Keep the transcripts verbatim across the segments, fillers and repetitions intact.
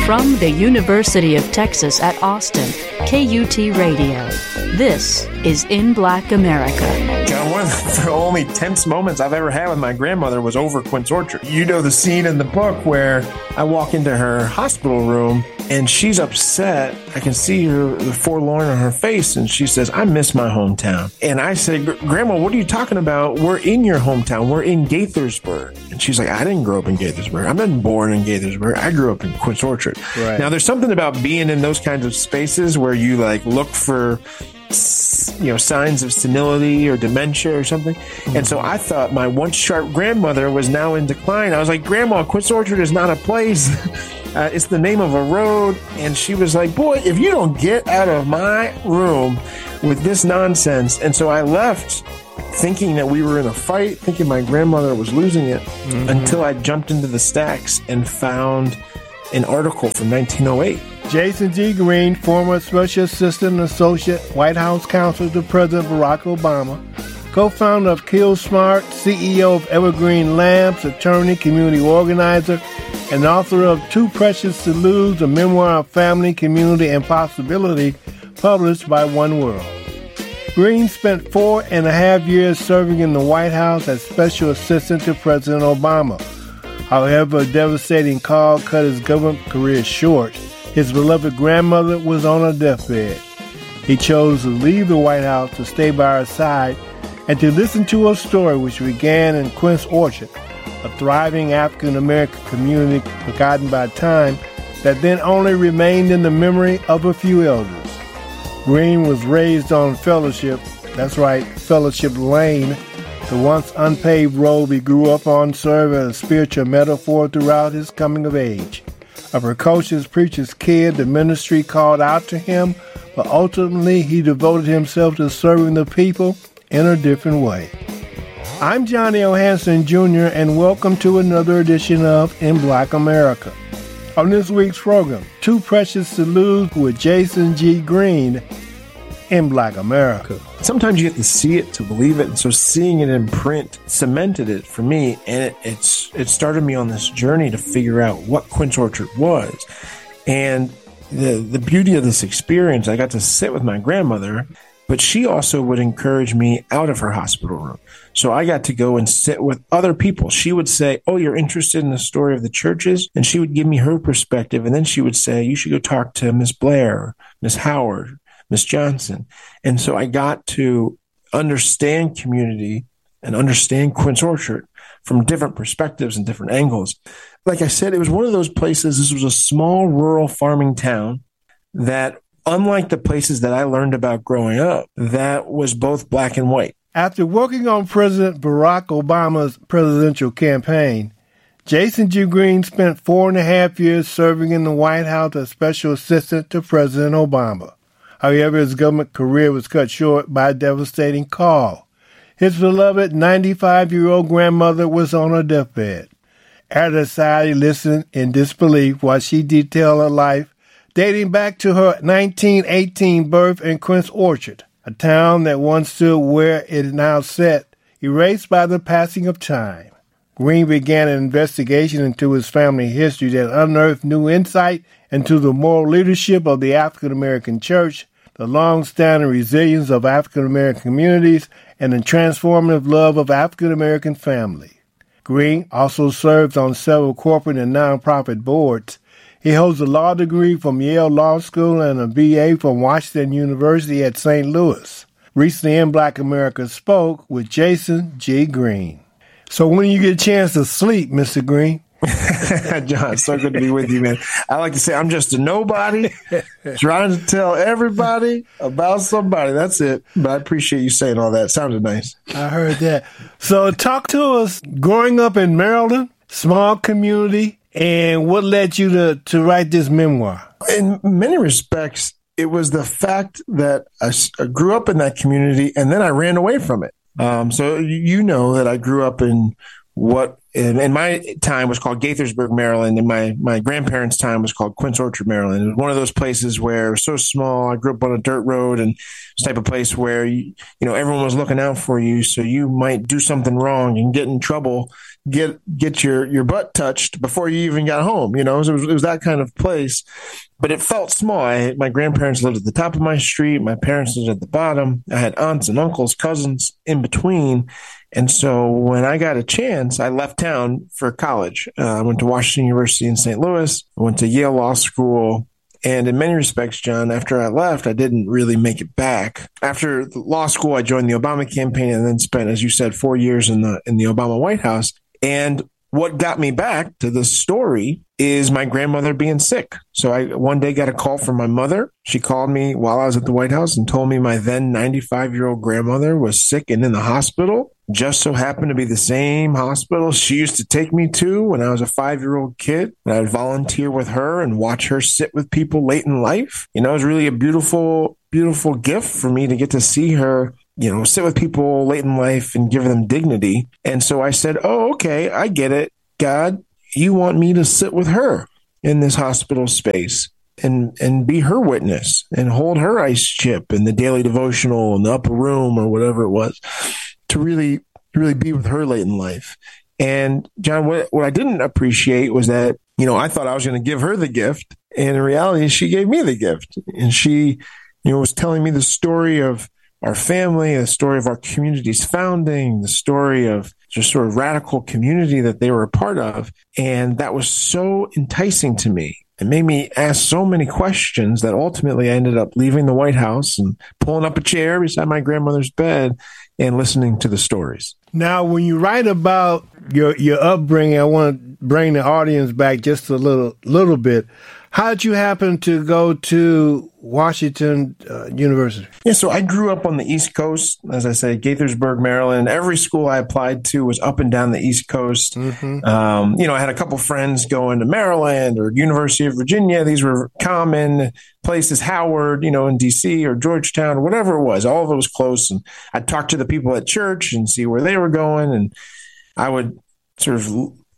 From the University of Texas at Austin, K U T Radio. This is In Black America. John, one of the only tense moments I've ever had with my grandmother was over Quince Orchard. You know the scene in the book where I walk into her hospital room and she's upset. I can see her, the forlorn on her face, and she says, I miss my hometown. And I say, Grandma, what are you talking about? We're in your hometown. We're in Gaithersburg. And she's like, I didn't grow up in Gaithersburg. I've been born in Gaithersburg. I grew up in Quince Orchard. Right. Now, there's something about being in those kinds of spaces where you like look for, you know, signs of senility or dementia or something. Mm-hmm. And so I thought my once sharp grandmother was now in decline. I was like, Grandma, Quince Orchard is not a place. Uh, it's the name of a road. And she was like, boy, if you don't get out of my room with this nonsense. And so I left thinking that we were in a fight, thinking my grandmother was losing it, mm-hmm. until I jumped into the stacks and found an article from nineteen oh eight. Jason G. Green, former Special Assistant and Associate White House Counsel to President Barack Obama, co-founder of Kill Smart, C E O of Evergreen Labs, attorney, community organizer, and author of Too Precious to Lose, a memoir of family, community, and possibility, published by One World. Green spent four and a half years serving in the White House as Special Assistant to President Obama. However, a devastating call cut his government career short. His beloved grandmother was on her deathbed. He chose to leave the White House to stay by her side and to listen to her story, which began in Quince Orchard, a thriving African-American community forgotten by time that then only remained in the memory of a few elders. Green was raised on Fellowship, that's right, Fellowship Lane, the once unpaved road he grew up on, served as a spiritual metaphor throughout his coming of age. A precocious preacher's kid, the ministry called out to him, but ultimately he devoted himself to serving the people in a different way. I'm Johnny O. Hanson, Junior, and welcome to another edition of In Black America. On this week's program, Too Precious to Lose with Jason G. Green in Black America. Sometimes you get to see it to believe it, and so seeing it in print cemented it for me, and it, it's it started me on this journey to figure out what Quince Orchard was. And the the beauty of this experience, I got to sit with my grandmother, but she also would encourage me out of her hospital room. So I got to go and sit with other people. She would say, oh, you're interested in the story of the churches? And she would give me her perspective. And then she would say, you should go talk to Miss Blair, Miss Howard, Miss Johnson. And so I got to understand community and understand Quince Orchard from different perspectives and different angles. Like I said, it was one of those places, this was a small rural farming town that, unlike the places that I learned about growing up, that was both black and white. After working on President Barack Obama's presidential campaign, Jason G. Green spent four and a half years serving in the White House as Special Assistant to President Obama. However, his government career was cut short by a devastating call. His beloved ninety-five-year-old grandmother was on her deathbed. At her side, he listened in disbelief while she detailed her life, dating back to her nineteen eighteen birth in Quince Orchard, a town that once stood where it is now set, erased by the passing of time. Green began an investigation into his family history that unearthed new insight into the moral leadership of the African-American church, the long-standing resilience of African-American communities, and the transformative love of African-American family. Green also serves on several corporate and nonprofit boards. He holds a law degree from Yale Law School and a B A from Washington University at Saint Louis. Recently, In Black America spoke with Jason G. Green. So when you get a chance to sleep, Mister Green? John, so good to be with you, man. I like to say I'm just a nobody trying to tell everybody about somebody. That's it. But I appreciate you saying all that. It sounded nice. I heard that. So talk to us, growing up in Maryland, small community, and what led you to, to write this memoir? In many respects, it was the fact that I, I grew up in that community and then I ran away from it. Um, so you know that I grew up in what in, in my time was called Gaithersburg, Maryland, and my my grandparents' time was called Quince Orchard, Maryland. It was one of those places where it was so small. I grew up on a dirt road, and it's the type of place where you, you know everyone was looking out for you, so you might do something wrong and get in trouble, get get your your butt touched before you even got home. You know, it was, it was that kind of place. But it felt small. I, my grandparents lived at the top of my street. My parents lived at the bottom. I had aunts and uncles, cousins in between. And so when I got a chance, I left town for college. Uh, I went to Washington University in Saint Louis. I went to Yale Law School. And in many respects, John, after I left, I didn't really make it back. After law school, I joined the Obama campaign and then spent, as you said, four years in the in the Obama White House. And what got me back to this story is my grandmother being sick. So I one day got a call from my mother. She called me while I was at the White House and told me my then ninety-five-year-old grandmother was sick and in the hospital. Just so happened to be the same hospital she used to take me to when I was a five-year-old kid. And I'd volunteer with her and watch her sit with people late in life. You know, it was really a beautiful, beautiful gift for me to get to see her, you know, sit with people late in life and give them dignity. And so I said, oh, okay, I get it. God, you want me to sit with her in this hospital space and, and be her witness and hold her ice chip in the daily devotional in the upper room or whatever it was, to really, really be with her late in life. And John, what, what I didn't appreciate was that, you know, I thought I was going to give her the gift. And in reality, she gave me the gift. And she, you know, was telling me the story of our family, the story of our community's founding, the story of just sort of radical community that they were a part of. And that was so enticing to me. It made me ask so many questions that ultimately I ended up leaving the White House and pulling up a chair beside my grandmother's bed and listening to the stories. Now, when you write about your your upbringing, I want to bring the audience back just a little little bit. How did you happen to go to Washington uh, University? Yeah, so I grew up on the East Coast, as I say, Gaithersburg, Maryland. Every school I applied to was up and down the East Coast. Mm-hmm. Um, you know, I had a couple friends going to Maryland or University of Virginia. These were common places, Howard, you know, in D C or Georgetown or whatever it was. All of it was close. And I'd talk to the people at church and see where they were going. And I would sort of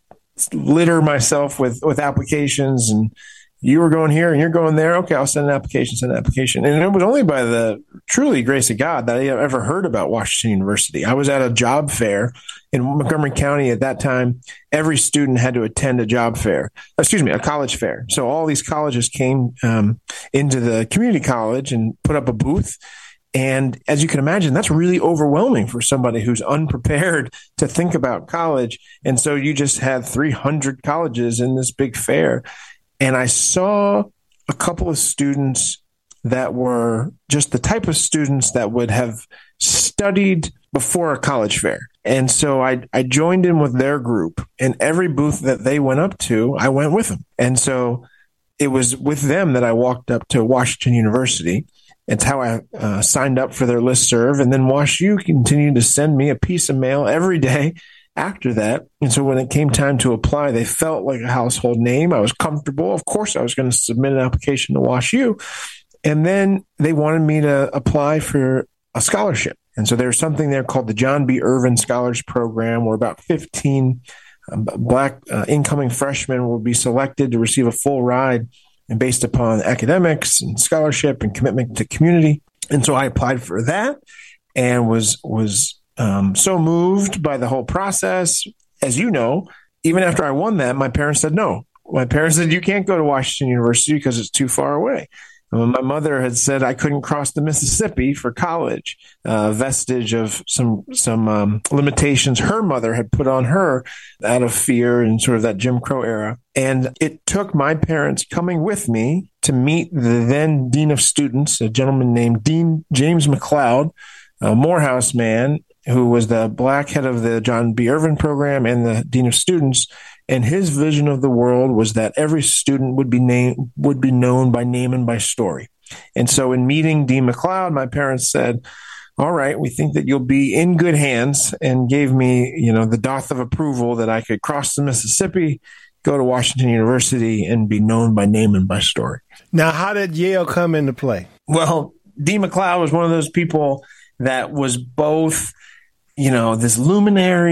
litter myself with, with applications, and you were going here and you're going there. Okay, I'll send an application, send an application. And it was only by the truly grace of God that I ever heard about Washington University. I was at a job fair in Montgomery County at that time. Every student had to attend a job fair, excuse me, a college fair. So all these colleges came um, into the community college and put up a booth. And as you can imagine, that's really overwhelming for somebody who's unprepared to think about college. And so you just had three hundred colleges in this big fair. And I saw a couple of students that were just the type of students that would have studied before a college fair. And so I, I joined in with their group, and every booth that they went up to, I went with them. And so it was with them that I walked up to Washington University. It's how I uh, signed up for their listserv. And then WashU continued to send me a piece of mail every day after that. And so when it came time to apply, they felt like a household name. I was comfortable. Of course, I was going to submit an application to WashU. And then they wanted me to apply for a scholarship. And so there's something there called the John B. Irvin Scholars Program, where about fifteen um, black uh, incoming freshmen will be selected to receive a full ride, and based upon academics and scholarship and commitment to community. And so I applied for that and was was Um, so moved by the whole process. As you know, even after I won that, my parents said no. My parents said, you can't go to Washington University because it's too far away. And my mother had said I couldn't cross the Mississippi for college, a vestige of some some um, limitations her mother had put on her out of fear and sort of that Jim Crow era. And it took my parents coming with me to meet the then dean of students, a gentleman named Dean James McLeod, a Morehouse man, who was the black head of the John B. Irvin program and the dean of students. And his vision of the world was that every student would be named, would be known by name and by story. And so in meeting Dean McLeod, my parents said, all right, we think that you'll be in good hands, and gave me, you know, the doth of approval that I could cross the Mississippi, go to Washington University, and be known by name and by story. Now, how did Yale come into play? Well, Dean McLeod was one of those people that was both, you know, this luminary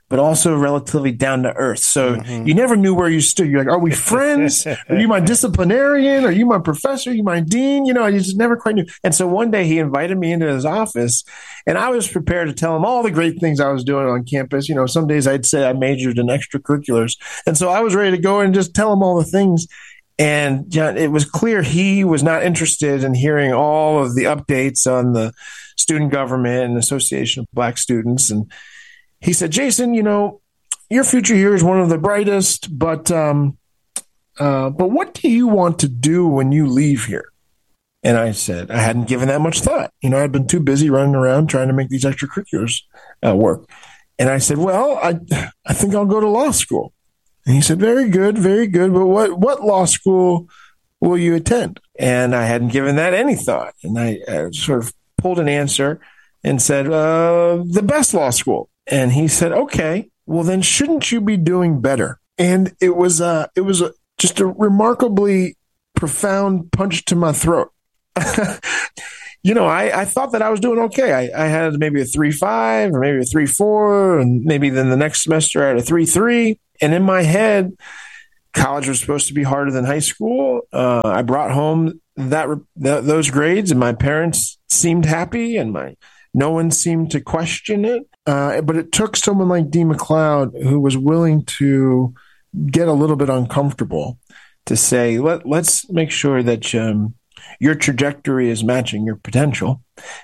but also relatively down to earth. So mm-hmm. you never knew where you stood. You're like, are we friends? Are you my disciplinarian? Are you my professor? Are you my dean? You know, you just never quite knew. And so one day he invited me into his office, and I was prepared to tell him all the great things I was doing on campus. You know, some days I'd say I majored in extracurriculars. And so I was ready to go and just tell him all the things. And John, it was clear he was not interested in hearing all of the updates on the student government and Association of Black Students. And he said, Jason, you know, your future here is one of the brightest, but um, uh, but what do you want to do when you leave here? And I said, I hadn't given that much thought. You know, I'd been too busy running around trying to make these extracurriculars uh, work. And I said, well, I I think I'll go to law school. And he said, very good, very good. But what, what law school will you attend? And I hadn't given that any thought. And I uh, sort of pulled an answer and said, uh, the best law school. And he said, okay, well, then shouldn't you be doing better? And it was uh, it was a, just a remarkably profound punch to my throat. You know, I, I thought that I was doing okay. I, I had maybe a three five or maybe a three four, and maybe then the next semester I had a three three. And in my head, college was supposed to be harder than high school. Uh, I brought home that, that those grades, and my parents seemed happy, and my no one seemed to question it. Uh, but it took someone like Dean McLeod, who was willing to get a little bit uncomfortable, to say, Let, let's make sure that um, your trajectory is matching your potential.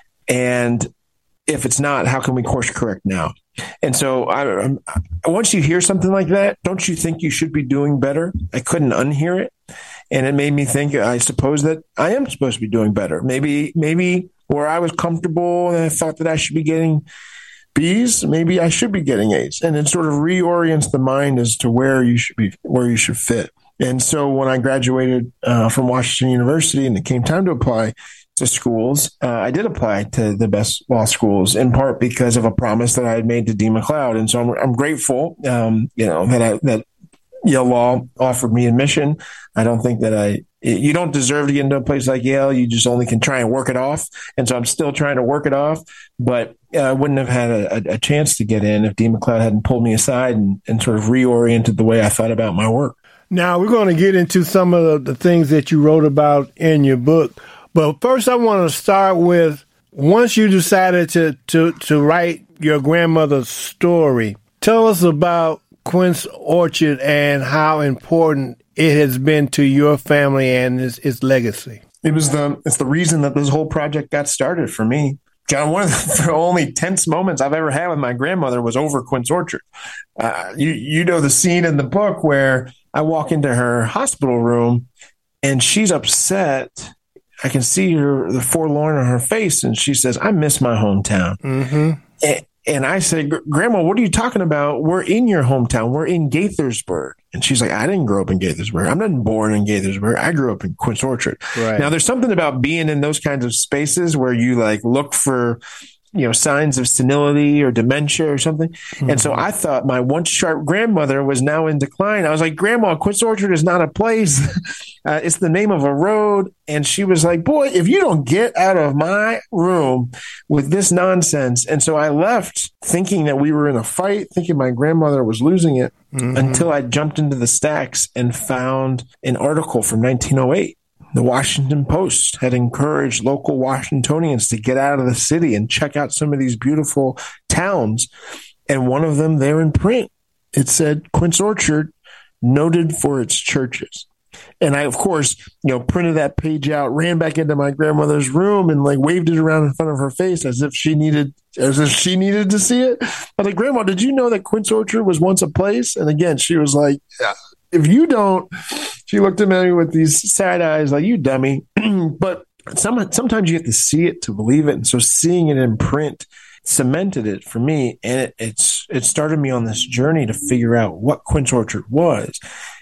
And if it's not, how can we course correct now? And so I, I, once you hear something like that, don't you think you should be doing better? I couldn't unhear it. And it made me think, I suppose that I am supposed to be doing better. Maybe, maybe where I was comfortable and I thought that I should be getting B's, maybe I should be getting A's. And it sort of reorients the mind as to where you should be, where you should fit. And so when I graduated uh, from Washington University and it came time to apply to schools, uh, I did apply to the best law schools, in part because of a promise that I had made to Dean McLeod. And so I'm, I'm grateful, um, you know, that I, that Yale Law offered me admission. I don't think that I, you don't deserve to get into a place like Yale. You just only can try and work it off. And so I'm still trying to work it off, but uh, I wouldn't have had a, a chance to get in if Dean McLeod hadn't pulled me aside and, and sort of reoriented the way I thought about my work. Now, we're going to get into some of the, the things that you wrote about in your book. But first, I want to start with, once you decided to, to, to write your grandmother's story, tell us about Quince Orchard and how important it has been to your family and its, its legacy. It was the it's the reason that this whole project got started for me. John, one of the only tense moments I've ever had with my grandmother was over Quince Orchard. Uh, you you know the scene in the book where I walk into her hospital room and she's upset. I can see her, the forlorn on her face, and she says, I miss my hometown. Mm-hmm. And, and I said, Grandma, what are you talking about? We're in your hometown. We're in Gaithersburg. And she's like, I didn't grow up in Gaithersburg. I'm not born in Gaithersburg. I grew up in Quince Orchard. Right. Now, there's something about being in those kinds of spaces where you like look for, you know, signs of senility or dementia or something. Mm-hmm. And so I thought my once sharp grandmother was now in decline. I was like, Grandma, Quince Orchard is not a place. uh, it's the name of a road. And she was like, boy, if you don't get out of my room with this nonsense. And so I left thinking that we were in a fight, thinking my grandmother was losing it, mm-hmm. until I jumped into the stacks and found an article from nineteen oh eight. The Washington Post had encouraged local Washingtonians to get out of the city and check out some of these beautiful towns. And one of them there in print, it said, Quince Orchard, noted for its churches. And I, of course, you know, printed that page out, ran back into my grandmother's room and like waved it around in front of her face as if she needed, as if she needed to see it. I was like, Grandma, did you know that Quince Orchard was once a place? And again, she was like, yeah. If you don't, she looked at me with these sad eyes like, you dummy. But some, sometimes you have to see it to believe it. And so seeing it in print cemented it for me. And it, it's, it started me on this journey to figure out what Quince Orchard was.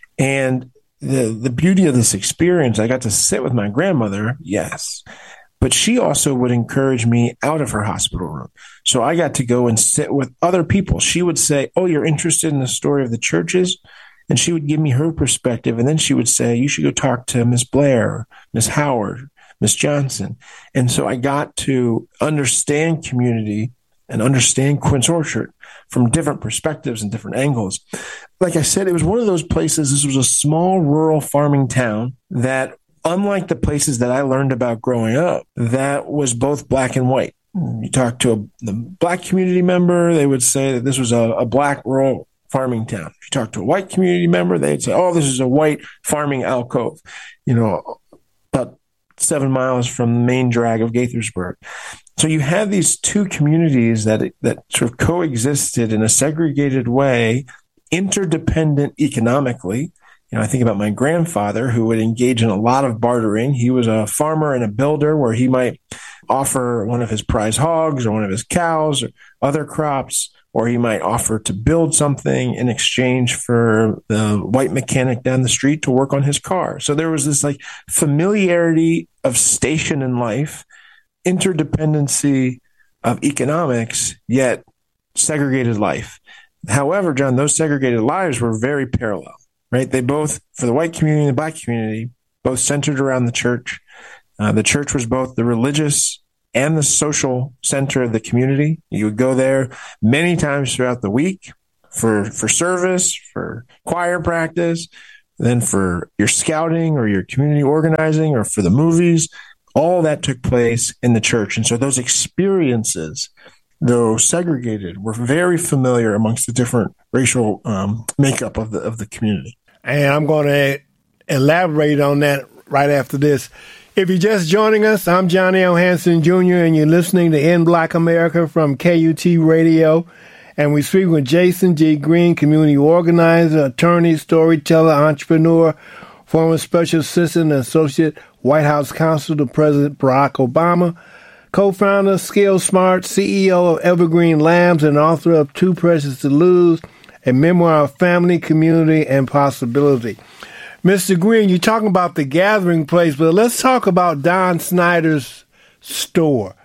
And the, the beauty of this experience, I got to sit with my grandmother. Yes. But she also would encourage me out of her hospital room. So I got to go and sit with other people. She would say, oh, you're interested in the story of the churches? And she would give me her perspective. And then she would say, you should go talk to Miss Blair, Miss Howard, Miss Johnson. And so I got to understand community and understand Quince Orchard from different perspectives and different angles. Like I said, it was one of those places. This was a small rural farming town that, unlike the places that I learned about growing up, that was both black and white. You talk to a the black community member, they would say that this was a, a black rural farming town. If you talk to a white community member, they'd say, oh, this is a white farming alcove, you know, about seven miles from the main drag of Gaithersburg. So you had these two communities that that sort of coexisted in a segregated way, interdependent economically. You know, I think about my grandfather, who would engage in a lot of bartering. He was a farmer and a builder, where he might offer one of his prize hogs or one of his cows or other crops, or he might offer to build something in exchange for the white mechanic down the street to work on his car. So there was this like familiarity of station in life, interdependency of economics, yet segregated life. However, John, those segregated lives were very parallel, right? They both, for the white community and the black community, both centered around the church. Uh, the church was both the religious and the social center of the community. You would go there many times throughout the week for, for service, for choir practice, then for your scouting or your community organizing or for the movies. All that took place in the church. And so those experiences, though segregated, were very familiar amongst the different racial um, makeup of the, of the community. And I'm going to elaborate on that right after this. If you're just joining us, I'm Johnny L. Hanson Junior, and you're listening to In Black America from K U T Radio. And we speak with Jason G. Green, community organizer, attorney, storyteller, entrepreneur, former special assistant and associate White House counsel to President Barack Obama, co-founder, Skill Smart, C E O of Evergreen Lambs, and author of Too Precious to Lose, a memoir of family, community, and possibility. Mister Green, you're talking about the gathering place, but let's talk about Don Snyder's store,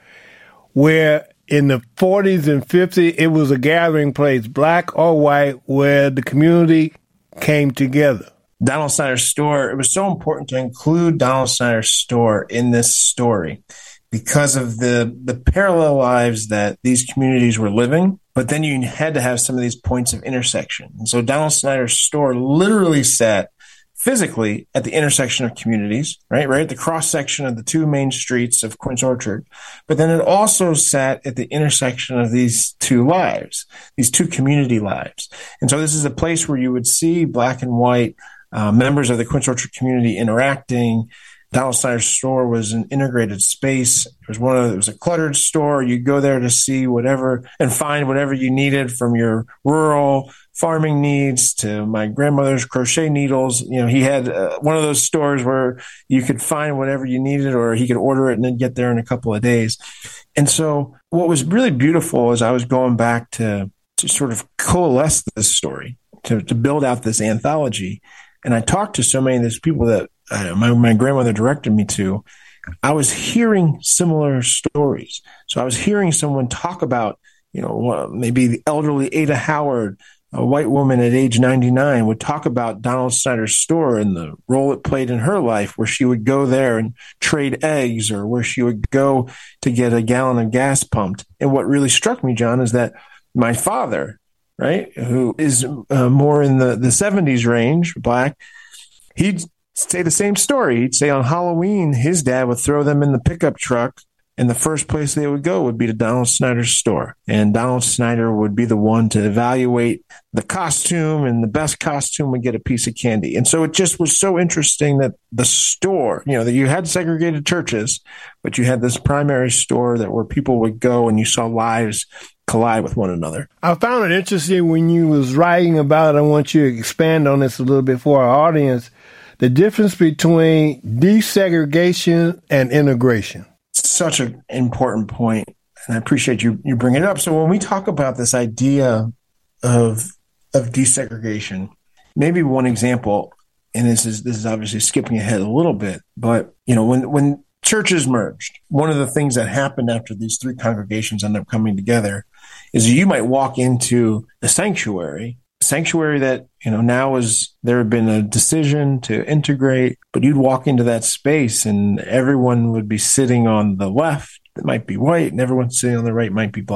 where in the forties and fifties, it was a gathering place, black or white, where the community came together. Donald Snyder's store, it was so important to include Donald Snyder's store in this story because of the, the parallel lives that these communities were living. But then you had to have some of these points of intersection. And so Donald Snyder's store literally sat physically at the intersection of communities, right, right at the cross section of the two main streets of Quince Orchard. But then it also sat at the intersection of these two lives, these two community lives. And so this is a place where you would see black and white uh, members of the Quince Orchard community interacting. Donald Snyder's store was an integrated space. It was one of, it was a cluttered store. You go there to see whatever and find whatever you needed, from your rural farming needs to my grandmother's crochet needles. You know, he had uh, one of those stores where you could find whatever you needed, or he could order it and then get there in a couple of days. And so what was really beautiful is I was going back to, to sort of coalesce this story, to, to build out this anthology. And I talked to so many of these people that uh, my, my grandmother directed me to. I was hearing similar stories. So I was hearing someone talk about, you know, maybe the elderly Ada Howard, a white woman at age ninety-nine, would talk about Donald Snyder's store and the role it played in her life, where she would go there and trade eggs, or where she would go to get a gallon of gas pumped. And what really struck me, John, is that my father, right, who is uh, more in the, the seventies range, black, he'd say the same story. He'd say on Halloween, his dad would throw them in the pickup truck, and the first place they would go would be to Donald Snyder's store. And Donald Snyder would be the one to evaluate the costume, and the best costume would get a piece of candy. And so it just was so interesting that the store, you know, that you had segregated churches, but you had this primary store that where people would go and you saw lives collide with one another. I found it interesting when you was writing about it. I want you to expand on this a little bit for our audience. The difference between desegregation and integration. Such an important point, and I appreciate you you bringing it up. So when we talk about this idea of of desegregation, maybe one example, and this is this is obviously skipping ahead a little bit, but you know, when when churches merged, one of the things that happened after these three congregations ended up coming together is you might walk into a sanctuary, a sanctuary that, you know, now is, there had been a decision to integrate, but you'd walk into that space and everyone would be sitting on the left that might be white, and everyone sitting on the right might be black.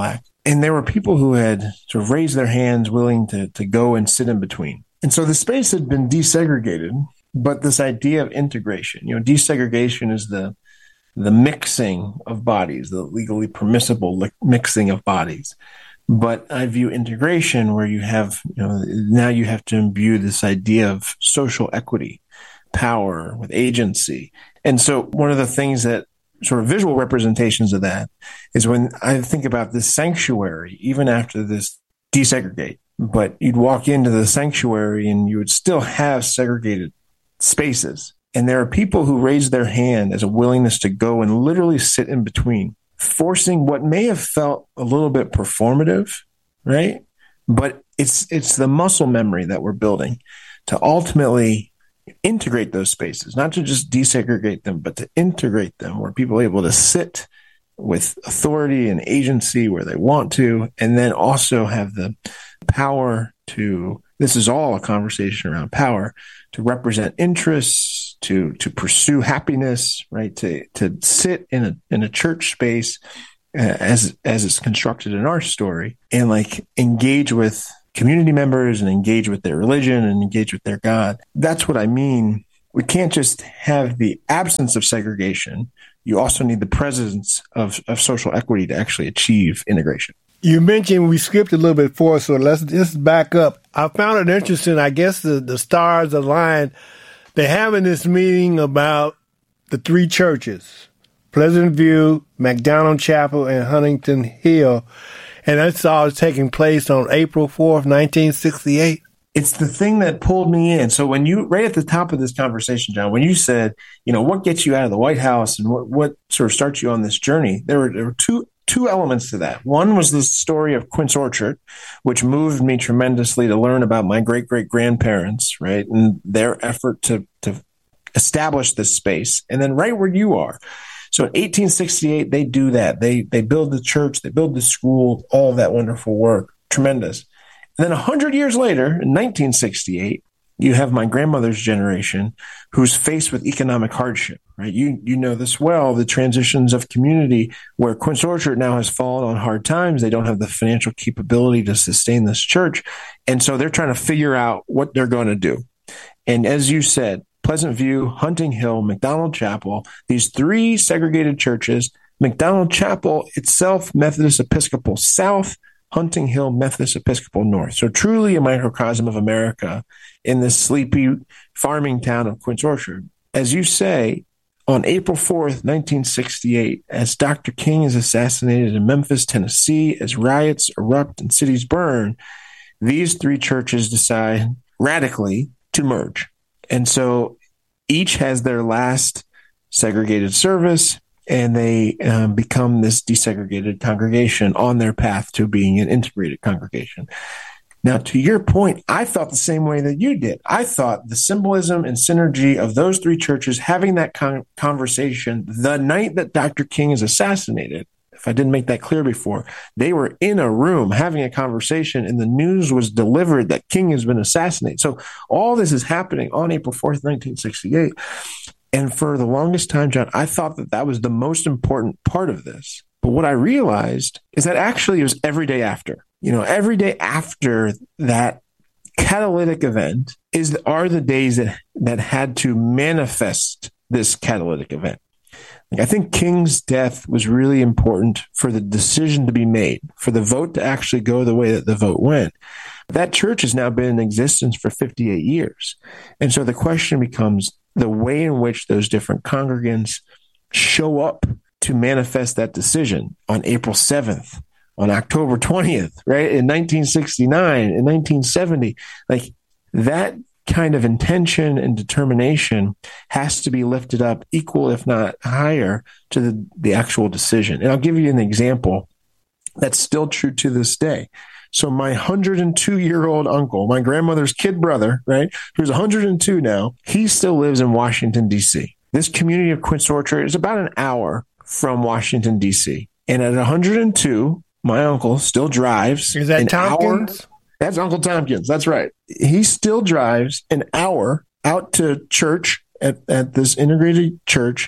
And there were people who had sort of raised their hands willing to, to go and sit in between. And so the space had been desegregated, but this idea of integration, you know, desegregation is the the mixing of bodies, the legally permissible li- mixing of bodies. But I view integration where you have, you know, now you have to imbue this idea of social equity, power with agency. And so one of the things that sort of visual representations of that is when I think about this sanctuary, even after this desegregate, but you'd walk into the sanctuary and you would still have segregated spaces. And there are people who raise their hand as a willingness to go and literally sit in between, forcing what may have felt a little bit performative, right? But it's it's the muscle memory that we're building to ultimately integrate those spaces, not to just desegregate them, but to integrate them where people are able to sit with authority and agency where they want to, and then also have the power to, this is all a conversation around power, to represent interests, to to pursue happiness, right? To to sit in a in a church space uh, as as it's constructed in our story, and like engage with community members and engage with their religion and engage with their God. That's what I mean. We can't just have the absence of segregation. You also need the presence of, of social equity to actually achieve integration. You mentioned we skipped a little bit forward, so let's just back up. I found it interesting. I guess the, the stars aligned. They're having this meeting about the three churches, Pleasant View, McDonald Chapel, and Huntington Hill. And that's all taking place on April fourth, nineteen sixty-eight. It's the thing that pulled me in. So when you, right at the top of this conversation, John, when you said, you know, what gets you out of the White House and what, what sort of starts you on this journey, there were, there were two two elements to that. One was the story of Quince Orchard, which moved me tremendously to learn about my great-great-grandparents, right, and their effort to to establish this space. And then right where you are. So in eighteen sixty-eight, they do that. They they build the church, they build the school, all of that wonderful work. Tremendous. And then one hundred years later, in nineteen sixty-eight, you have my grandmother's generation who's faced with economic hardship, right? You you know this well, the transitions of community where Quince Orchard now has fallen on hard times. They don't have the financial capability to sustain this church. And so they're trying to figure out what they're going to do. And as you said, Pleasant View, Hunting Hill, McDonald Chapel, these three segregated churches, McDonald Chapel itself, Methodist Episcopal South, Hunting Hill, Methodist Episcopal North. So truly a microcosm of America in this sleepy farming town of Quince Orchard. As you say, on April fourth, nineteen sixty-eight, as Doctor King is assassinated in Memphis, Tennessee, as riots erupt and cities burn, these three churches decide radically to merge. And so each has their last segregated service, and they um, become this desegregated congregation on their path to being an integrated congregation. Now, to your point, I felt the same way that you did. I thought the symbolism and synergy of those three churches having that con- conversation the night that Doctor King is assassinated, if I didn't make that clear before, they were in a room having a conversation and the news was delivered that King has been assassinated. So all this is happening on April fourth, nineteen sixty-eight. And for the longest time, John, I thought that that was the most important part of this. But what I realized is that actually it was every day after. You know, every day after that catalytic event is are the days that, that had to manifest this catalytic event. Like, I think King's death was really important for the decision to be made, for the vote to actually go the way that the vote went. That church has now been in existence for fifty-eight years. And so the question becomes the way in which those different congregants show up to manifest that decision on April seventh, on October twentieth, right? In nineteen sixty-nine, in nineteen seventy, like that kind of intention and determination has to be lifted up equal, if not higher, to the, the actual decision. And I'll give you an example that's still true to this day. So my one hundred two-year-old uncle, my grandmother's kid brother, right, who's one hundred two now, he still lives in Washington, D C. This community of Quince Orchard is about an hour from Washington, D C. And at one hundred two, my uncle still drives. Is that Tompkins? Hour. That's Uncle Tompkins. That's right. He still drives an hour out to church at, at this integrated church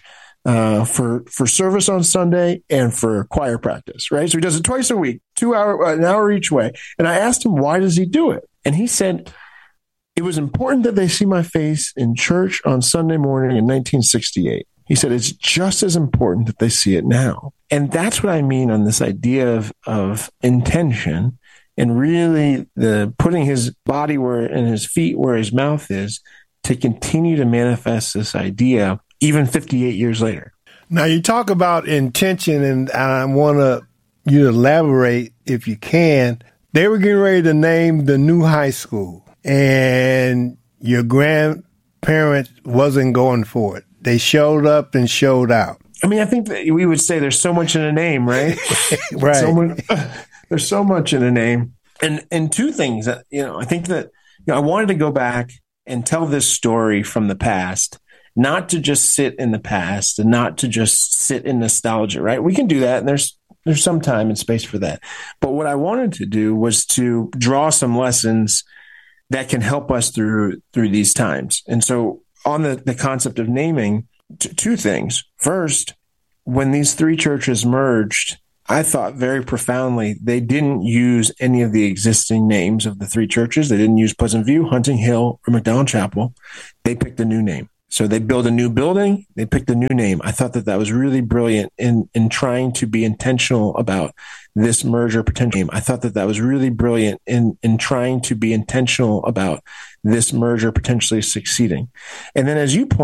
uh, for for service on Sunday and for choir practice, right? So he does it twice a week, two hour, an hour each way. And I asked him, why does he do it? And he said, it was important that they see my face in church on Sunday morning in nineteen sixty-eight. He said, it's just as important that they see it now. And that's what I mean on this idea of, of intention and really the putting his body where and his feet where his mouth is to continue to manifest this idea even fifty-eight years later. Now you talk about intention, and I want to you to elaborate if you can. They were getting ready to name the new high school, and your grandparents wasn't going for it. They showed up and showed out. I mean, I think that we would say there's so much in a name, right? Right. So much, there's so much in a name. And and two things that, you know, I think that, you know, I wanted to go back and tell this story from the past, not to just sit in the past and not to just sit in nostalgia, right? We can do that. And there's, there's some time and space for that. But what I wanted to do was to draw some lessons that can help us through, through these times. And so on the, the concept of naming, t- two things. First, when these three churches merged, I thought very profoundly, they didn't use any of the existing names of the three churches. They didn't use Pleasant View, Hunting Hill, or McDonald Chapel. They picked a new name. So they built a new building. They picked a new name. I thought that that was really brilliant in, in trying to be intentional about this merger potential. I thought that that was really brilliant in, in trying to be intentional about this merger potentially succeeding. And then as you point